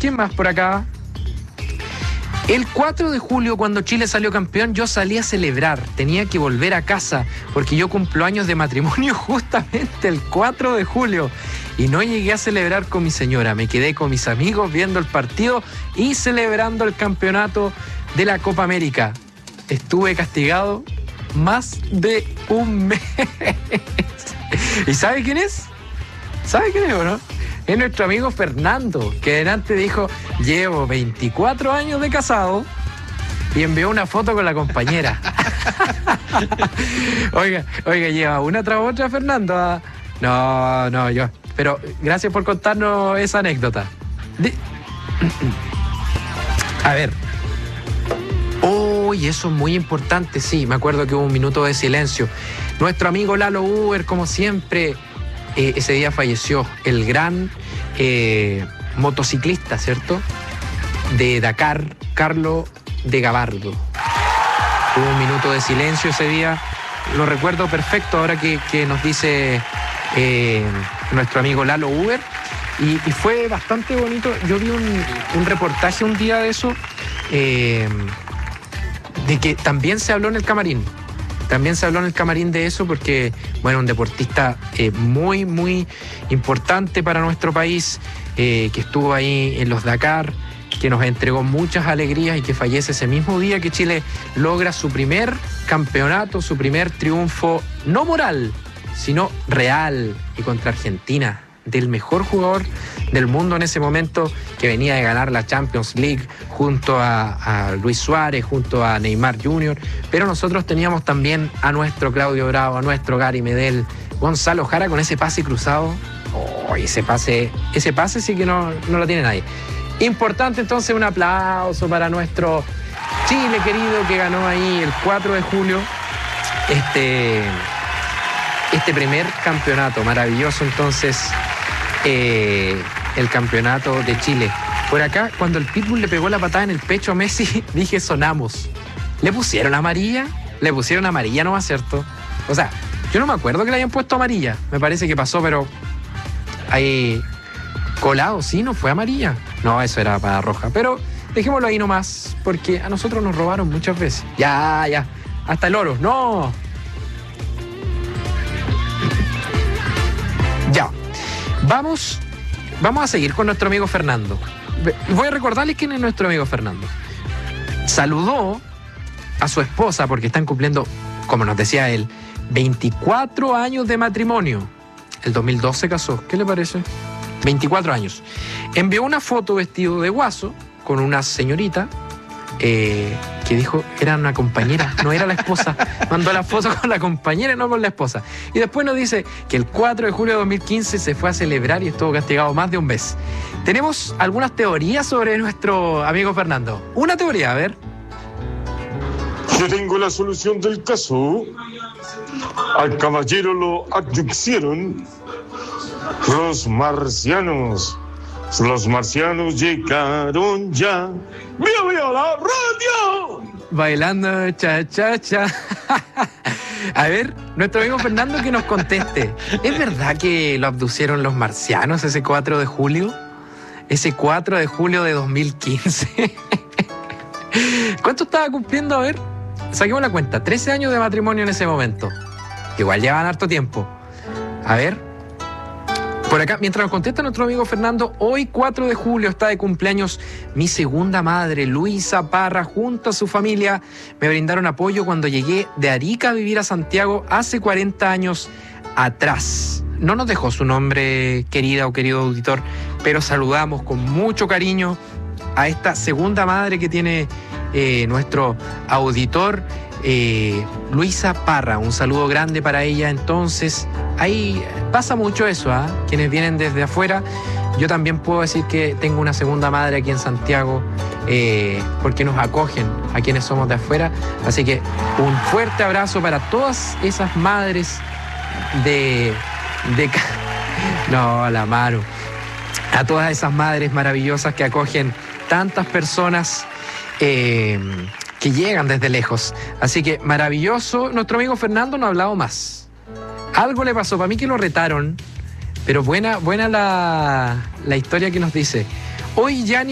¿quién más por acá? El 4 de julio, cuando Chile salió campeón, yo salí a celebrar. Tenía que volver a casa porque yo cumplo años de matrimonio justamente el 4 de julio. Y no llegué a celebrar con mi señora. Me quedé con mis amigos viendo el partido y celebrando el campeonato de la Copa América. Estuve castigado más de un mes. ¿Y sabe quién es? ¿Sabe quién es o no? Es nuestro amigo Fernando, que delante dijo: llevo 24 años de casado, y envió una foto con la compañera. Oiga, lleva una tras otra, Fernando. No, yo. Pero gracias por contarnos esa anécdota. A ver. Uy, eso es muy importante, sí. Me acuerdo que hubo un minuto de silencio. Nuestro amigo Lalo Uber, como siempre, ese día falleció. El gran motociclista, ¿cierto? De Dakar, Carlo de Gabardo. Hubo un minuto de silencio ese día. Lo recuerdo perfecto ahora que nos dice nuestro amigo Lalo Uber. Y fue bastante bonito. Yo vi un reportaje un día de eso, de que también se habló en el camarín. También se habló en el camarín de eso porque, bueno, un deportista muy, muy importante para nuestro país, que estuvo ahí en los Dakar, que nos entregó muchas alegrías y que fallece ese mismo día que Chile logra su primer campeonato, su primer triunfo, no moral, sino real, y contra Argentina, del mejor jugador del mundo en ese momento, que venía de ganar la Champions League junto a Luis Suárez, junto a Neymar Jr., pero nosotros teníamos también a nuestro Claudio Bravo, a nuestro Gary Medel, Gonzalo Jara con ese pase cruzado. Oh, ese pase sí que no lo tiene nadie. Importante entonces, un aplauso para nuestro Chile querido, que ganó ahí el 4 de julio este primer campeonato. Maravilloso entonces el campeonato de Chile. Por acá, cuando el Pitbull le pegó la patada en el pecho a Messi, dije: sonamos. ¿Le pusieron amarilla? Le pusieron amarilla nomás, ¿cierto? O sea, yo no me acuerdo que le hayan puesto amarilla. Me parece que pasó, pero ahí colado, sí, no fue amarilla. No, eso era para roja. Pero dejémoslo ahí nomás, porque a nosotros nos robaron muchas veces. Ya. Hasta el oro. ¡No! Ya. Vamos a seguir con nuestro amigo Fernando. Voy a recordarles quién es nuestro amigo Fernando. Saludó a su esposa porque están cumpliendo, como nos decía él, 24 años de matrimonio. El 2002 se casó. ¿Qué le parece? 24 años. Envió una foto vestido de guaso con una señorita que dijo era una compañera, no era la esposa. Mandó la foto con la compañera y no con la esposa. Y después nos dice que el 4 de julio de 2015 se fue a celebrar y estuvo castigado más de un mes. Tenemos algunas teorías sobre nuestro amigo Fernando. Una teoría, a ver. Yo tengo la solución del caso. Al caballero lo adyuxieron los marcianos. Los marcianos llegaron ya. ¡Viva la radio! Bailando cha. A ver, nuestro amigo Fernando que nos conteste. ¿Es verdad que lo abducieron los marcianos ese 4 de julio? Ese 4 de julio de 2015. ¿Cuánto estaba cumpliendo? A ver, saquemos la cuenta. 13 años de matrimonio en ese momento. Igual llevan harto tiempo. A ver. Por acá, mientras nos contesta nuestro amigo Fernando, hoy 4 de julio está de cumpleaños mi segunda madre, Luisa Parra, junto a su familia. Me brindaron apoyo cuando llegué de Arica a vivir a Santiago hace 40 años atrás. No nos dejó su nombre, querida o querido auditor, pero saludamos con mucho cariño a esta segunda madre que tiene nuestro auditor, Luisa Parra. Un saludo grande para ella. Entonces, ahí pasa mucho eso, ¿ah? Quienes vienen desde afuera. Yo también puedo decir que tengo una segunda madre aquí en Santiago, porque nos acogen a quienes somos de afuera. Así que un fuerte abrazo para todas esas madres no, la mano. A todas esas madres maravillosas que acogen tantas personas que llegan desde lejos. Así que maravilloso. Nuestro amigo Fernando no ha hablado más. Algo le pasó, para mí que lo retaron, pero buena la historia que nos dice. Hoy ya